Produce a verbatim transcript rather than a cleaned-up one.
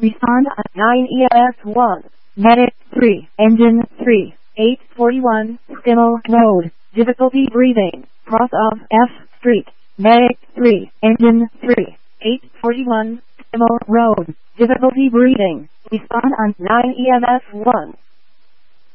Respond on nine E M S one. Medic three. Engine three. eight forty-one. Stimmel Road. Difficulty breathing. Cross of F Street. Medic three. Engine three. eight forty-one. Stimmel Road. Difficulty breathing. Respond on nine E M S one.